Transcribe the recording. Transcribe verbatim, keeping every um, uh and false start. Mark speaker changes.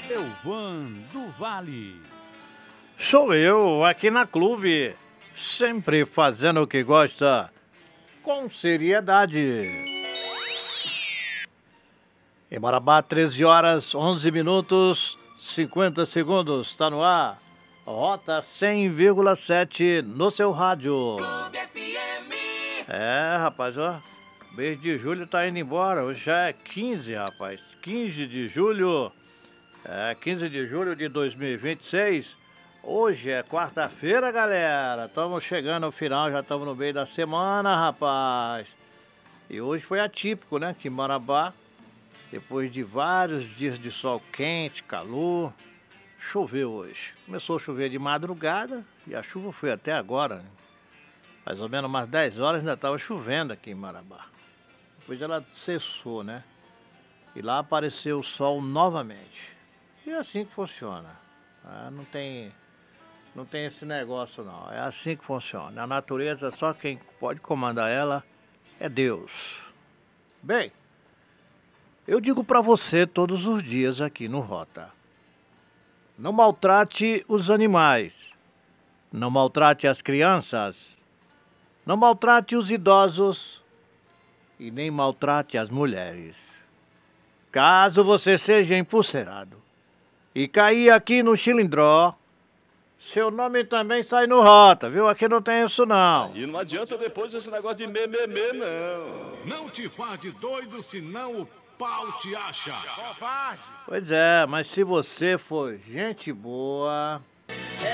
Speaker 1: Elvan do Vale.
Speaker 2: Sou eu, aqui na Clube, sempre fazendo o que gosta, com seriedade. Em Marabá, treze horas, onze minutos, cinquenta segundos, está no ar. Rota cem vírgula sete no seu rádio.
Speaker 3: Clube F M.
Speaker 2: É, rapaz, ó, mês de julho tá indo embora, hoje já é quinze, rapaz, quinze de julho, é, quinze de julho de dois mil e vinte e seis. Hoje é quarta-feira, galera. Estamos chegando ao final, já estamos no meio da semana, rapaz. E hoje foi atípico, né? Que em Marabá, depois de vários dias de sol quente, calor, choveu hoje. Começou a chover de madrugada e a chuva foi até agora. Mais ou menos umas dez horas ainda estava chovendo aqui em Marabá. Depois ela cessou, né? E lá apareceu o sol novamente. E é assim que funciona. Ah, não tem... Não tem esse negócio não, é assim que funciona. A natureza, só quem pode comandar ela é Deus. Bem, eu digo para você todos os dias aqui no Rota: não maltrate os animais, não maltrate as crianças, não maltrate os idosos e nem maltrate as mulheres. Caso você seja empulcerado e cair aqui no Chilindró, seu nome também sai no Rota, viu? Aqui não tem isso não.
Speaker 4: E não adianta depois esse negócio de mememê, não.
Speaker 1: Não te faz de doido, senão o pau te acha.
Speaker 3: Covarde.
Speaker 2: Pois é, mas se você for gente boa,